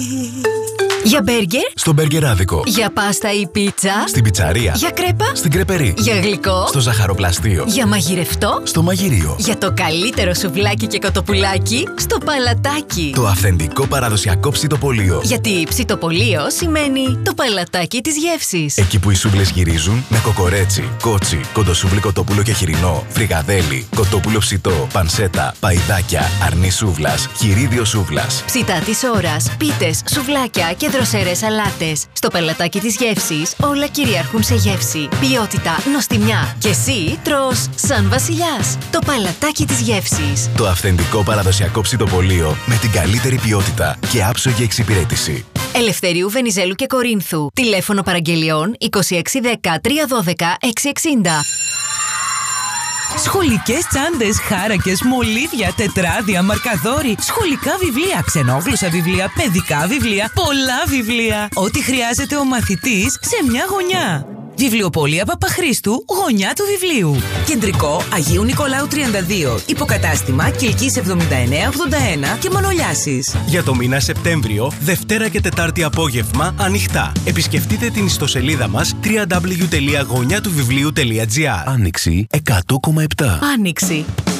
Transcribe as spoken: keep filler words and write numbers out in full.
Για μπέργκερ? Στο μπεργκεράδικο. Για πάστα ή πίτσα? Στην πιτσαρία. Για κρέπα? Στην κρεπερί. Για γλυκό? Στο ζαχαροπλαστείο. Για μαγειρευτό? Στο μαγειρίο. Για το καλύτερο σουβλάκι και κοτοπουλάκι? Στο παλατάκι. Το αυθεντικό παραδοσιακό ψητοπολείο. Γιατί ψητοπολείο σημαίνει το παλατάκι της γεύσης. Εκεί που οι σούβλες γυρίζουν με κοκορέτσι, κότσι, κοντοσούβλι κοτόπουλο και χοιρινό, φρικαδέλι, κοτόπουλο ψητό, πανσέτα, παϊδάκια, αρνί σούβλας, χειρίδιο σούβλας. Ψητά της ώρας, πίτες, σουβλάκια και δροσερές σαλάτες. Στο παλατάκι της γεύσης όλα κυριαρχούν σε γεύση, ποιότητα, νοστιμιά. Και εσύ τρως σαν βασιλιάς. Το παλατάκι της γεύσης. Το αυθεντικό παραδοσιακό ψητοπολείο με την καλύτερη ποιότητα και άψογη εξυπηρέτηση. Ελευθερίου Βενιζέλου και Κορίνθου. Τηλέφωνο παραγγελιών είκοσι έξι δέκα τριακόσια δώδεκα εξακόσια εξήντα. Σχολικές τσάντες, χάρακες, μολύβια, τετράδια, μαρκαδόροι, σχολικά βιβλία, ξενόγλωσσα βιβλία, παιδικά βιβλία, πολλά βιβλία. Ό,τι χρειάζεται ο μαθητής σε μια γωνιά. Βιβλιοπωλεία Παπαχρήστου, γωνιά του βιβλίου. Κεντρικό Αγίου Νικολάου τριάντα δύο. Υποκατάστημα Κιλκής εβδομήντα εννέα ογδόντα ένα και Μανολιάσης. Για το μήνα Σεπτέμβριο, Δευτέρα και Τετάρτη απόγευμα ανοιχτά. Επισκεφτείτε την ιστοσελίδα μας double-u double-u double-u τελεία γωνιά του βιβλίου τελεία τζι άρ. Άνοιξη εκατό κόμμα επτά. Άνοιξη.